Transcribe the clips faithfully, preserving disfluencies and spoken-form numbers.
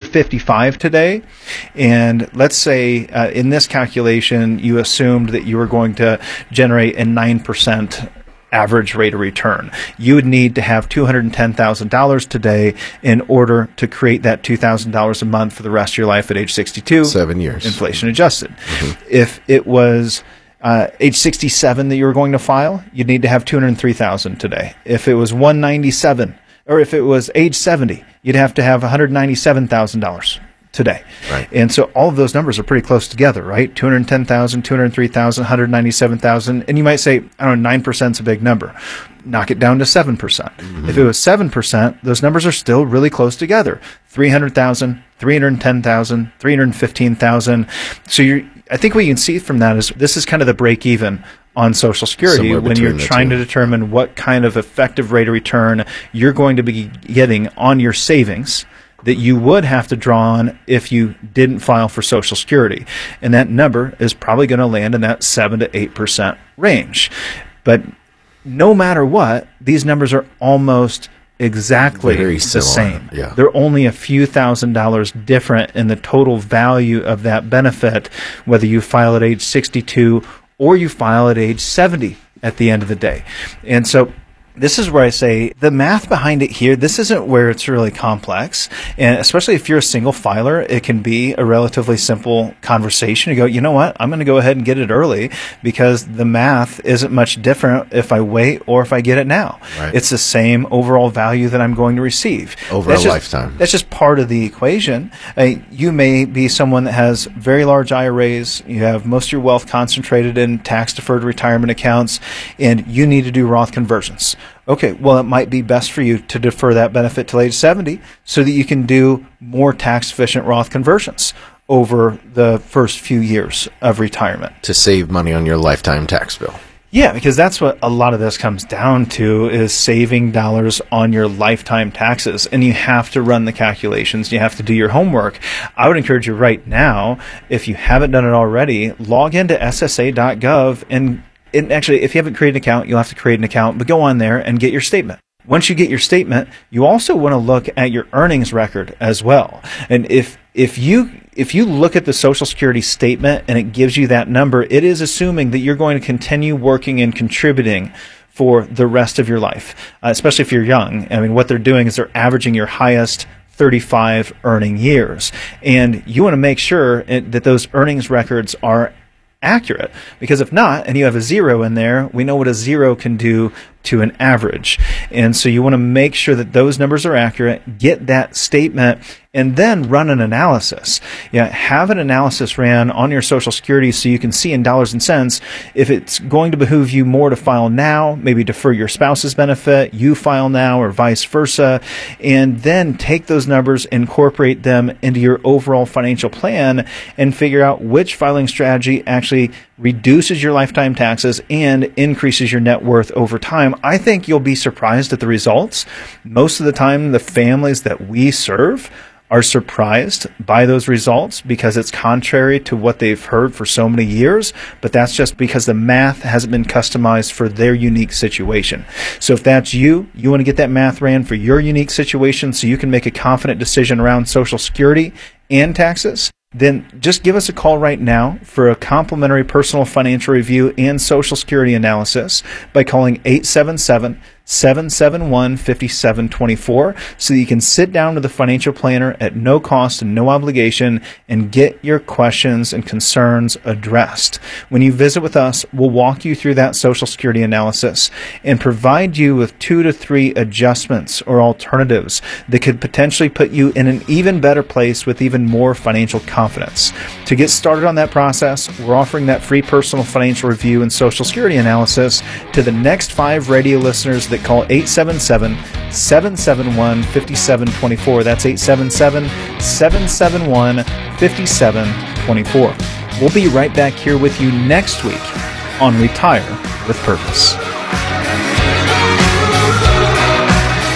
fifty-five today, and let's say uh, in this calculation you assumed that you were going to generate a nine percent average rate of return, you would need to have two hundred ten thousand dollars today in order to create that two thousand dollars a month for the rest of your life at age sixty-two. Seven years. Inflation adjusted. Mm-hmm. If it was uh, age sixty-seven that you were going to file, you'd need to have two hundred three thousand dollars today. If it was one ninety-seven, or if it was age seventy, you'd have to have one hundred ninety-seven thousand dollars today. Right. And so all of those numbers are pretty close together, right? two hundred ten thousand, two hundred three thousand, one hundred ninety-seven thousand. And you might say, I don't know, nine percent is a big number. Knock it down to seven percent. Mm-hmm. If it was seven percent, those numbers are still really close together. three hundred thousand, three hundred ten thousand, three hundred fifteen thousand. So you're, I think what you can see from that is this is kind of the break even on Social Security Somewhere when you're trying two. to determine what kind of effective rate of return you're going to be getting on your savings that you would have to draw on if you didn't file for Social Security. And that number is probably going to land in that seven to eight percent range. But no matter what, these numbers are almost exactly Very the similar. same. Yeah. They're only a few thousand dollars different in the total value of that benefit, whether you file at age sixty-two or you file at age seventy at the end of the day. And so this is where I say the math behind it here, this isn't where it's really complex. And especially if you're a single filer, it can be a relatively simple conversation. You go, you know what? I'm going to go ahead and get it early because the math isn't much different if I wait or if I get it now. Right. It's the same overall value that I'm going to receive. Over That's a just, lifetime. That's just part of the equation. Uh, you may be someone that has very large I R As. You have most of your wealth concentrated in tax-deferred retirement accounts, and you need to do Roth conversions. Okay, well, it might be best for you to defer that benefit till age seventy so that you can do more tax-efficient Roth conversions over the first few years of retirement. To save money on your lifetime tax bill. Yeah, because that's what a lot of this comes down to is saving dollars on your lifetime taxes. And you have to run the calculations. You have to do your homework. I would encourage you right now, if you haven't done it already, log into S S A dot gov and And actually, if you haven't created an account, you'll have to create an account, but go on there and get your statement. Once you get your statement, you also want to look at your earnings record as well. And if if you if you look at the Social Security statement and it gives you that number, it is assuming that you're going to continue working and contributing for the rest of your life, uh, especially if you're young. I mean, what they're doing is they're averaging your highest thirty-five earning years. And you want to make sure that those earnings records are accurate, because if not, and you have a zero in there, we know what a zero can do to an average. And so you want to make sure that those numbers are accurate, get that statement, and then run an analysis. Yeah, have an analysis ran on your Social Security so you can see in dollars and cents if it's going to behoove you more to file now, maybe defer your spouse's benefit, you file now, or vice versa, and then take those numbers, incorporate them into your overall financial plan, and figure out which filing strategy actually reduces your lifetime taxes and increases your net worth over time. I think you'll be surprised at the results. Most of the time, the families that we serve are surprised by those results because it's contrary to what they've heard for so many years, but that's just because the math hasn't been customized for their unique situation. So if that's you, you want to get that math ran for your unique situation so you can make a confident decision around Social Security and taxes, then just give us a call right now for a complimentary personal financial review and Social Security analysis by calling eight seven seven, seven seven one, five seven two four so that you can sit down with a financial planner at no cost and no obligation and get your questions and concerns addressed. When you visit with us, we'll walk you through that Social Security analysis and provide you with two to three adjustments or alternatives that could potentially put you in an even better place with even more financial confidence. To get started on that process, we're offering that free personal financial review and Social Security analysis to the next five radio listeners that call eight seven seven, seven seven one, five seven two four. That's eight seven seven, seven seven one, five seven two four. We'll be right back here with you next week on Retire with Purpose. University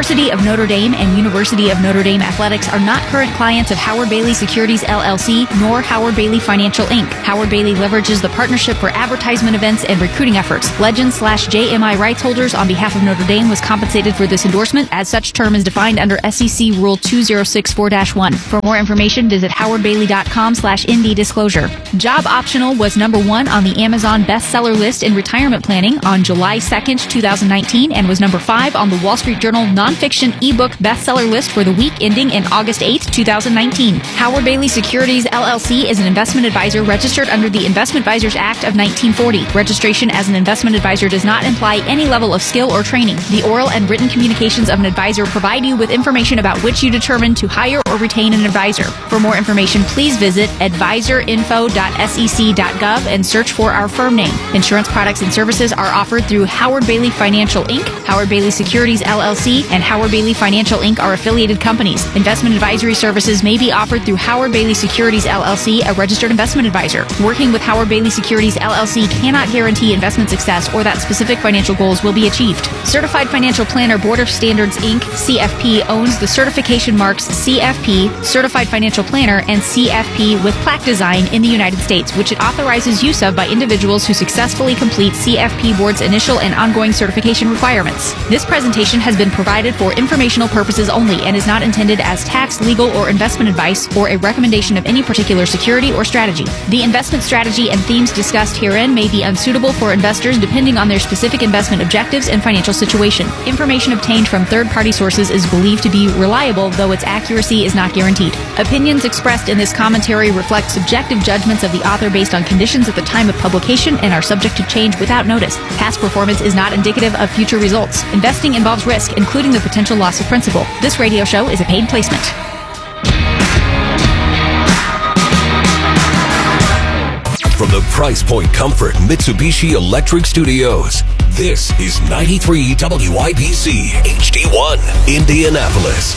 University of Notre Dame and University of Notre Dame Athletics are not current clients of Howard Bailey Securities L L C nor Howard Bailey Financial Incorporated. Howard Bailey leverages the partnership for advertisement events and recruiting efforts. Legend slash J M I rights holders on behalf of Notre Dame was compensated for this endorsement, as such term is defined under S E C Rule two thousand sixty-four dash one. For more information, visit howardbailey.com slash ND disclosure. Job Optional was number one on the Amazon bestseller list in retirement planning on July second, twenty nineteen, and was number five on the Wall Street Journal nonfiction ebook bestseller list for the week ending in August eighth, twenty nineteen. Howard Bailey Securities L L C is an investment advisor registered under the Investment Advisors Act of nineteen forty. Registration as an investment advisor does not imply any level of skill or training. The oral and written communications of an advisor provide you with information about which you determine to hire or retain an advisor. For more information, please visit advisor info dot s e c dot gov and search for our firm name. Insurance products and services are offered through Howard Bailey Financial Incorporated, Howard Bailey Securities L L C, and Howard Bailey Financial Incorporated are affiliated companies. Investment advisory services may be offered through Howard Bailey Securities L L C, a registered investment advisor. Working with Howard Bailey Securities L L C cannot guarantee investment success or that specific financial goals will be achieved. Certified Financial Planner Board of Standards Incorporated, C F P, owns the certification marks C F P, Certified Financial Planner, and C F P with plaque design in the United States, which it authorizes use of by individuals who successfully complete C F P Board's initial and ongoing certification requirements. This presentation has been provided for informational purposes only and is not intended as tax, legal, or investment advice or a recommendation of any particular security or strategy. The investment strategy and themes discussed herein may be unsuitable for investors depending on their specific investment objectives and financial situation. Information obtained from third-party sources is believed to be reliable, though its accuracy is not guaranteed. Opinions expressed in this commentary reflect subjective judgments of the author based on conditions at the time of publication and are subject to change without notice. Past performance is not indicative of future results. Investing involves risk, including the potential loss of principal. This radio show is a paid placement. From the Price Point Comfort Mitsubishi Electric Studios, this is ninety-three W I B C H D one, Indianapolis.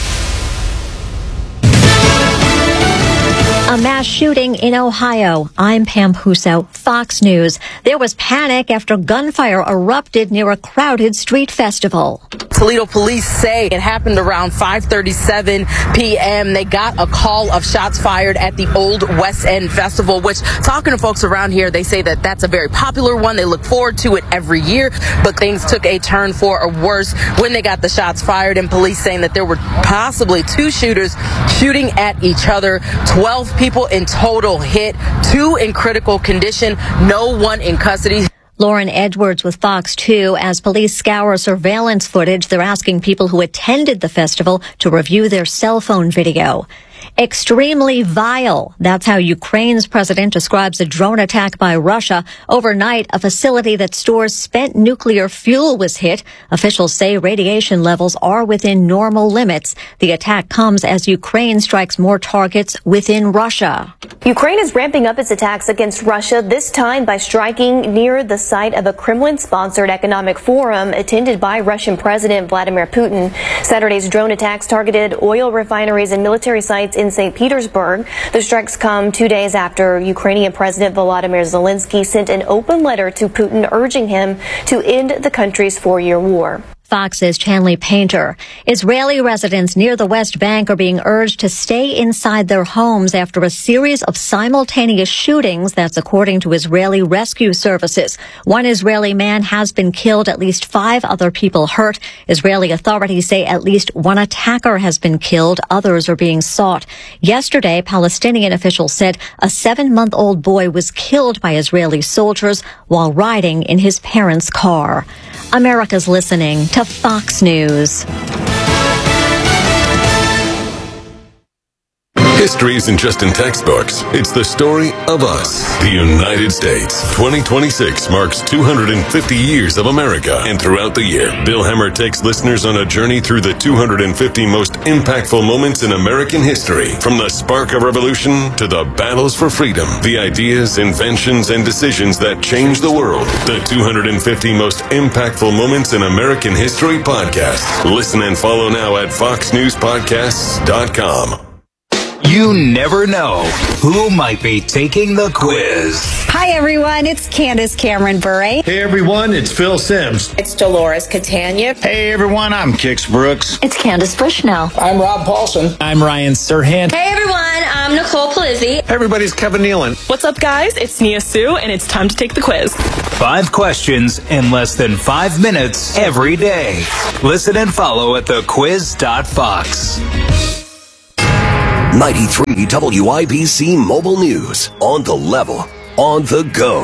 A mass shooting in Ohio. I'm Pam Puso, Fox News. There was panic after gunfire erupted near a crowded street festival. Toledo police say it happened around five thirty-seven p.m. They got a call of shots fired at the Old West End Festival, which, talking to folks around here, they say that that's a very popular one. They look forward to it every year, but things took a turn for a worse when they got the shots fired, and police saying that there were possibly two shooters shooting at each other. twelve people in total hit, two in critical condition, no one in custody. Lauren Edwards with Fox two. As police scour surveillance footage, they're asking people who attended the festival to review their cell phone video. Extremely vile. That's how Ukraine's president describes a drone attack by Russia. Overnight, a facility that stores spent nuclear fuel was hit. Officials say radiation levels are within normal limits. The attack comes as Ukraine strikes more targets within Russia. Ukraine is ramping up its attacks against Russia, this time by striking near the site of a Kremlin-sponsored economic forum attended by Russian President Vladimir Putin. Saturday's drone attacks targeted oil refineries and military sites in Saint Petersburg. The strikes come two days after Ukrainian President Volodymyr Zelensky sent an open letter to Putin urging him to end the country's four-year war. Fox's Chanley Painter. Israeli residents near the West Bank are being urged to stay inside their homes after a series of simultaneous shootings. That's according to Israeli rescue services. One Israeli man has been killed, at least five other people hurt. Israeli authorities say at least one attacker has been killed. Others are being sought. Yesterday, Palestinian officials said a seven-month-old boy was killed by Israeli soldiers while riding in his parents' car. America's listening to Fox News. History isn't just in textbooks. It's the story of us, the United States. twenty twenty-six marks two hundred fifty years of America. And throughout the year, Bill Hemmer takes listeners on a journey through the two hundred fifty most impactful moments in American history. From the spark of revolution to the battles for freedom, the ideas, inventions, and decisions that changed the world. The two hundred fifty most impactful moments in American history podcast. Listen and follow now at fox news podcasts dot com. You You never know who might be taking the quiz. Hi, everyone. It's Candace Cameron Bure. Hey, everyone. It's Phil Sims. It's Dolores Catania. Hey, everyone. I'm Kix Brooks. It's Candace Bushnell. I'm Rob Paulson. I'm Ryan Serhant. Hey, everyone. I'm Nicole Palizzi. Hey, everybody. It's Kevin Nealon. What's up, guys? It's Nia Sue, and it's time to take the quiz. Five questions in less than five minutes every day. Listen and follow at the quiz dot fox. ninety-three W I B C Mobile News. On the level. On the go.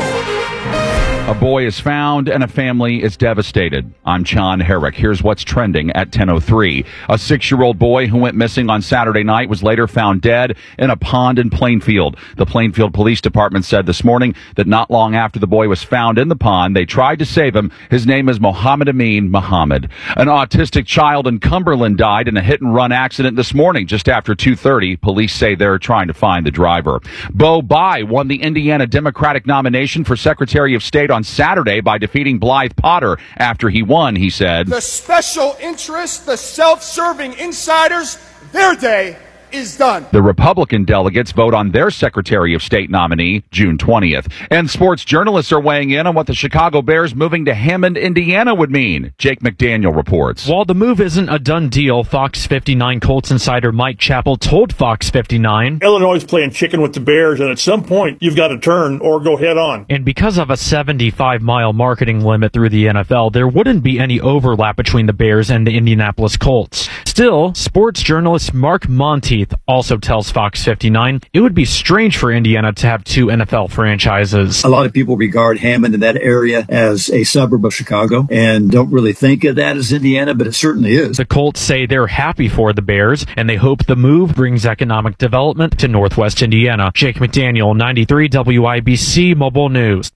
A boy is found and a family is devastated. I'm John Herrick. Here's what's trending at ten oh three. A six-year-old boy who went missing on Saturday night was later found dead in a pond in Plainfield. The Plainfield Police Department said this morning that not long after the boy was found in the pond, they tried to save him. His name is Mohammed Amin Muhammad. An autistic child in Cumberland died in a hit-and-run accident this morning just after two thirty. Police say they're trying to find the driver. Bo Bai won the Indiana Democratic nomination for Secretary of State on Saturday by defeating Blythe Potter. After he won, he said, "The special interests, the self-serving insiders, their day is done." The Republican delegates vote on their Secretary of State nominee June twentieth. And sports journalists are weighing in on what the Chicago Bears moving to Hammond, Indiana would mean. Jake McDaniel reports. While the move isn't a done deal, Fox fifty-nine Colts insider Mike Chappell told Fox fifty-nine, Illinois is playing chicken with the Bears, and at some point you've got to turn or go head on. And because of a seventy-five mile marketing limit through the N F L, there wouldn't be any overlap between the Bears and the Indianapolis Colts. Still, sports journalist Mark Monteith also tells Fox fifty-nine it would be strange for Indiana to have two N F L franchises. A lot of people regard Hammond in that area as a suburb of Chicago and don't really think of that as Indiana, but it certainly is. The Colts say they're happy for the Bears, and they hope the move brings economic development to Northwest Indiana. Jake McDaniel, ninety-three W I B C Mobile News.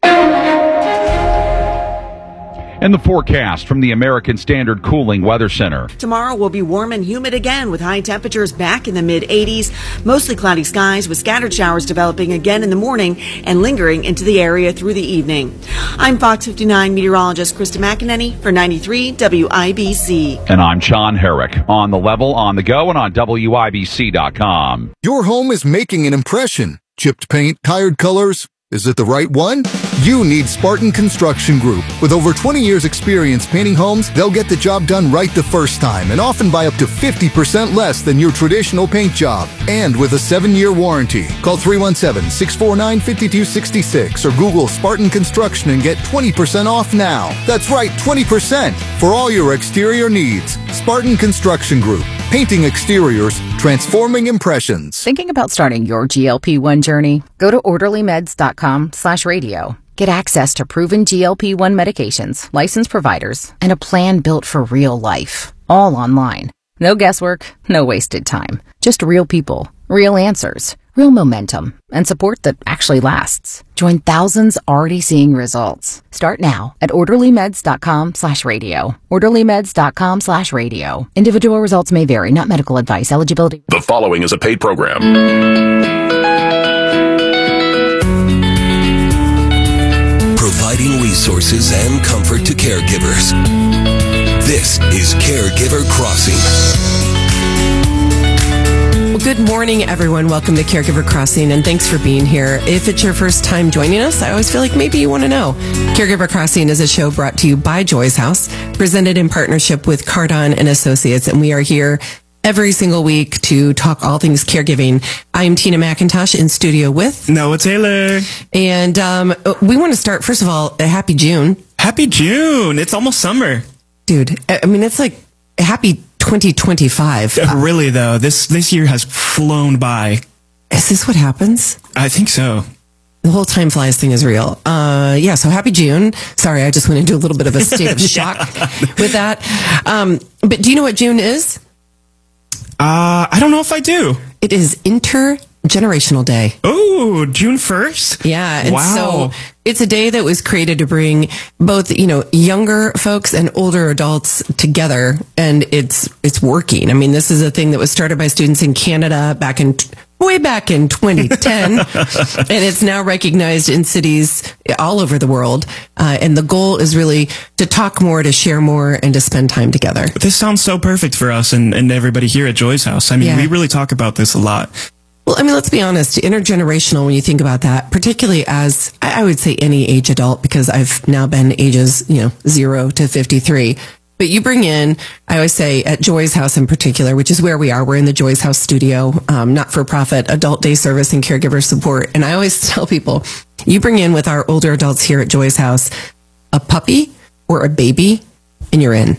And the forecast from the American Standard Cooling Weather Center. Tomorrow will be warm and humid again with high temperatures back in the mid eighties. Mostly cloudy skies with scattered showers developing again in the morning and lingering into the area through the evening. I'm Fox fifty-nine meteorologist Krista McEnany for ninety-three W I B C. And I'm John Herrick. On the level, on the go, and on W I B C dot com. Your home is making an impression. Chipped paint, tired colors. Is it the right one? You need Spartan Construction Group. With over twenty years experience painting homes, they'll get the job done right the first time and often by up to fifty percent less than your traditional paint job. And with a seven-year warranty. Call three one seven, six four nine, five two six six or Google Spartan Construction and get twenty percent off now. That's right, twenty percent for all your exterior needs. Spartan Construction Group. Painting exteriors, transforming impressions. Thinking about starting your G L P one journey? Go to orderly meds dot com slash radio. Get access to proven G L P one medications, licensed providers, and a plan built for real life. All online. No guesswork, no wasted time. Just real people, real answers, real momentum, and support that actually lasts. Join thousands already seeing results. Start now at orderly meds dot com slash radio. orderly meds dot com slash radio. Individual results may vary, not medical advice. Eligibility. The following is a paid program. Providing resources and comfort to caregivers. This is Caregiver Crossing. Well, good morning, everyone. Welcome to Caregiver Crossing, and thanks for being here. If it's your first time joining us, I always feel like maybe you want to know. Caregiver Crossing is a show brought to you by Joy's House, presented in partnership with Cardon and Associates, and we are here every single week to talk all things caregiving. I'm Tina McIntosh in studio with Noah Taylor. And um, we want to start, first of all, a happy June. Happy June. It's almost summer. Dude, I mean, it's like happy twenty twenty-five. Uh, really, though, this, this year has flown by. Is this what happens? I think so. The whole time flies thing is real. Uh, yeah, so happy June. Sorry, I just went into a little bit of a state of shock with that. Um, but do you know what June is? Uh, I don't know if I do. It is Intergenerational Day. Oh, June first? Yeah. And wow. So it's a day that was created to bring both, you know, younger folks and older adults together. And it's, it's working. I mean, this is a thing that was started by students in Canada back in, way back in twenty ten. And it's now recognized in cities all over the world. Uh, and the goal is really to talk more, to share more, and to spend time together. This sounds so perfect for us and, and everybody here at Joy's House. I mean, yeah. we really talk about this a lot. Well, Well, I mean, let's be honest, intergenerational, when you think about that, particularly as I would say any age adult, because I've now been ages, you know, zero to fifty-three. But you bring in, I always say at Joy's House in particular, which is where we are. We're in the Joy's House studio, um, not-for-profit adult day service and caregiver support. And I always tell people, you bring in with our older adults here at Joy's House, a puppy or a baby, and you're in.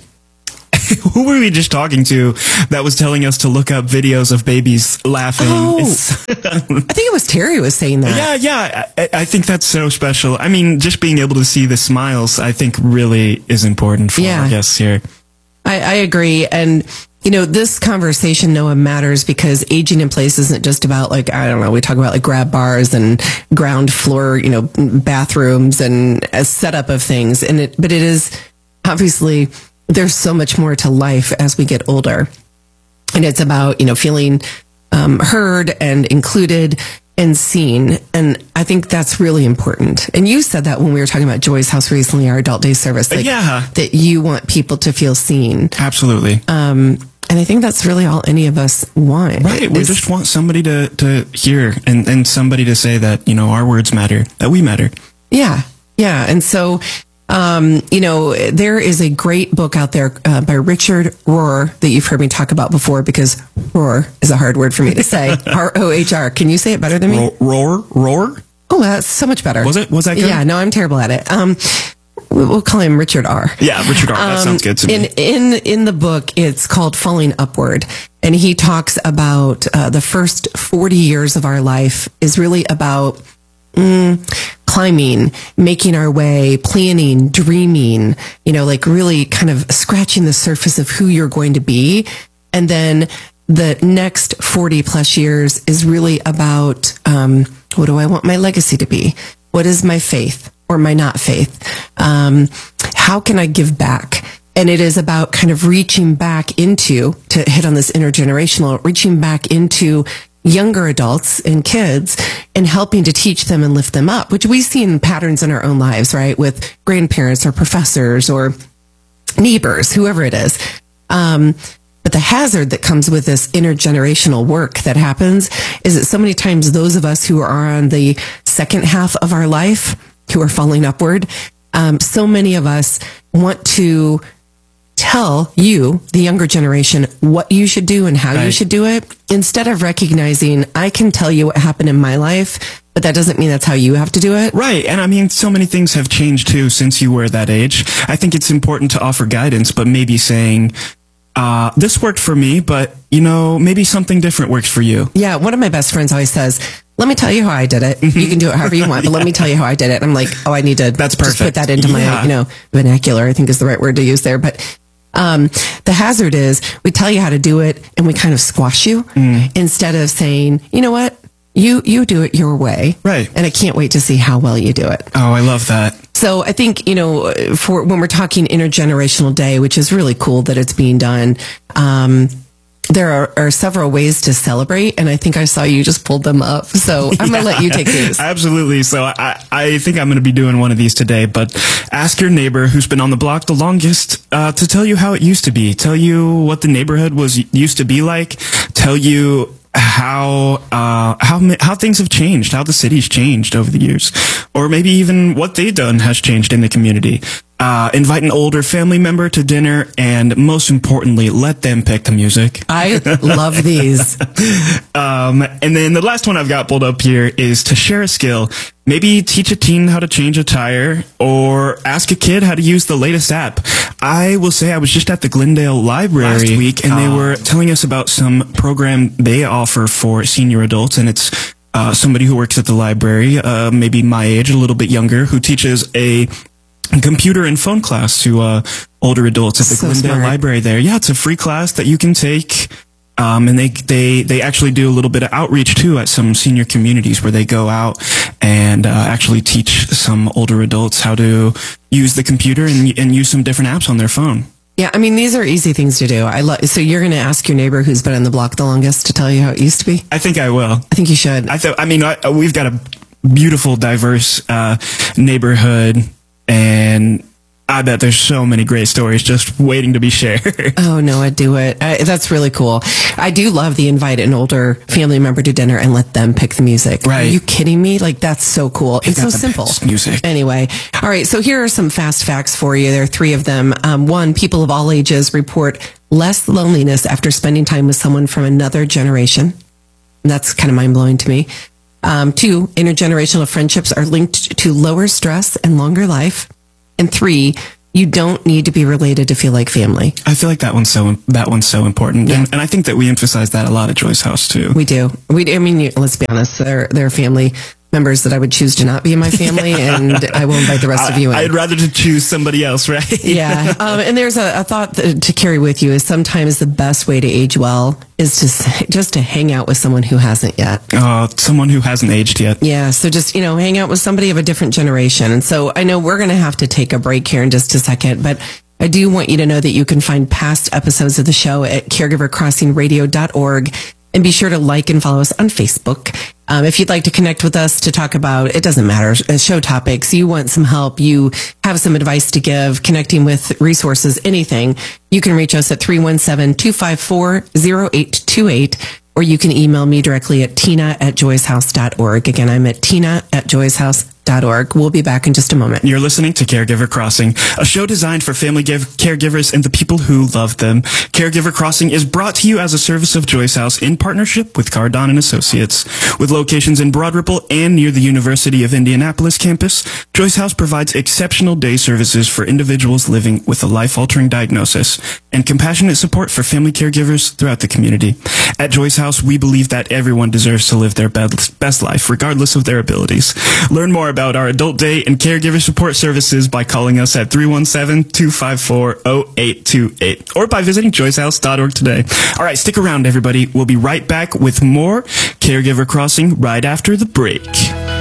Who were we just talking to that was telling us to look up videos of babies laughing? Oh, I think it was Terry was saying that. Yeah, yeah. I, I think that's so special. I mean, just being able to see the smiles, I think really is important for yeah. our guests here. I, I agree. And, you know, this conversation, Noah, matters because aging in place isn't just about like, I don't know, we talk about like grab bars and ground floor, you know, bathrooms and a setup of things. And it, but it is obviously, there's so much more to life as we get older. And it's about, you know, feeling um, heard and included and seen. And I think that's really important. And you said that when we were talking about Joy's House recently, our adult day service, like, yeah. that you want people to feel seen. Absolutely. Um, and I think that's really all any of us want. Right. We just want somebody to, to hear and, and somebody to say that, you know, our words matter, that we matter. Yeah. Yeah. And so, Um, you know, there is a great book out there uh, by Richard Rohr that you've heard me talk about before because Rohr is a hard word for me to say. R O H R. Can you say it better than me? Rohr? Rohr? Oh, that's so much better. Was it? Was that good? Yeah, no, I'm terrible at it. Um, we'll call him Richard R. Yeah, Richard R. That um, sounds good to me. In, in, in the book, it's called Falling Upward. And he talks about uh, the first forty years of our life is really about Mm, climbing, making our way, planning, dreaming, you know, like really kind of scratching the surface of who you're going to be. And then the next forty plus years is really about, um, what do I want my legacy to be? What is my faith or my not faith? Um, how can I give back? And it is about kind of reaching back into, to hit on this intergenerational, reaching back into younger adults and kids and helping to teach them and lift them up, which we see in patterns in our own lives, right? With grandparents or professors or neighbors, whoever it is. Um, but the hazard that comes with this intergenerational work that happens is that so many times those of us who are on the second half of our life, who are falling upward, um, so many of us want to tell you, the younger generation, what you should do and how right. you should do it, instead of recognizing, I can tell you what happened in my life, but that doesn't mean that's how you have to do it. Right. And I mean, so many things have changed too since you were that age. I think it's important to offer guidance, but maybe saying, uh, this worked for me, but, you know, maybe something different works for you. Yeah. One of my best friends always says, let me tell you how I did it. Mm-hmm. You can do it however you want, but yeah. let me tell you how I did it. And I'm like, oh, I need to That's perfect. just put that into yeah. my, you know, vernacular, I think is the right word to use there. But Um, the hazard is we tell you how to do it and we kind of squash you mm. instead of saying, you know what, you, you do it your way. Right. And I can't wait to see how well you do it. Oh, I love that. So I think, you know, for when we're talking Intergenerational Day, which is really cool that it's being done, um, there are, are several ways to celebrate, and I think I saw you just pulled them up. So I'm going to let you take these. Absolutely. So I, I think I'm going to be doing one of these today, but ask your neighbor who's been on the block the longest uh, to tell you how it used to be, tell you what the neighborhood was used to be like, tell you how uh, how how things have changed, how the city's changed over the years, or maybe even what they've done has changed in the community. Uh, invite an older family member to dinner, and most importantly, let them pick the music. I love these. um, and then the last one I've got pulled up here is to share a skill. Maybe teach a teen how to change a tire, or ask a kid how to use the latest app. I will say I was just at the Glendale Library last week, and they were telling us about some program they offer for senior adults, and it's uh, somebody who works at the library, uh, maybe my age, a little bit younger, who teaches a computer and phone class to uh, older adults at the so Glendale smart. Library there. Yeah, it's a free class that you can take. Um, and they, they, they actually do a little bit of outreach too at some senior communities where they go out and uh, actually teach some older adults how to use the computer and, and use some different apps on their phone. Yeah, I mean, these are easy things to do. I lo- So you're going to ask your neighbor who's been on the block the longest to tell you how it used to be? I think I will. I think you should. I, th- I mean, I, we've got a beautiful, diverse uh, neighborhood. And I bet there's so many great stories just waiting to be shared. Oh, no, I'd do it. I, that's really cool. I do love the invite an older family member to dinner and let them pick the music. Right. Are you kidding me? Like, that's so cool. It's so simple. Music. Anyway. All right. So here are some fast facts for you. There are three of them. Um, one, people of all ages report less loneliness after spending time with someone from another generation. And that's kind of mind blowing to me. Um, two, intergenerational friendships are linked to lower stress and longer life. And three, you don't need to be related to feel like family. I feel like that one's so that one's so important, yeah. and, and I think that we emphasize that a lot at Joyce House too. We do. We, I mean, let's be honest. They're they're family members that I would choose to not be in my family, yeah. and I will invite the rest I, of you in. I'd rather to choose somebody else, right? Yeah. Um, and there's a, a thought that, to carry with you is sometimes the best way to age well is to just to hang out with someone who hasn't yet. Oh, someone who hasn't aged yet. Yeah. So just, you know, hang out with somebody of a different generation. And so I know we're going to have to take a break here in just a second, but I do want you to know that you can find past episodes of the show at caregiver crossing radio dot org. And be sure to like and follow us on Facebook. Um, if you'd like to connect with us to talk about, it doesn't matter, show topics, you want some help, you have some advice to give, connecting with resources, anything, you can reach us at three one seven, two five four, zero eight two eight, or you can email me directly at tina at joyce house dot org. Again, I'm at tina at joyce house dot org. We'll be back in just a moment. You're listening to Caregiver Crossing, a show designed for family give- caregivers and the people who love them. Caregiver Crossing is brought to you as a service of Joyce House in partnership with Cardon and Associates. With locations in Broad Ripple and near the University of Indianapolis campus, Joyce House provides exceptional day services for individuals living with a life-altering diagnosis and compassionate support for family caregivers throughout the community. At Joyce House, we believe that everyone deserves to live their best life, regardless of their abilities. Learn more about our adult day and caregiver support services by calling us at three one seven, two five four, zero eight two eight or by visiting joyce house dot org today. All right, stick around, everybody. We'll be right back with more Caregiver Crossing right after the break.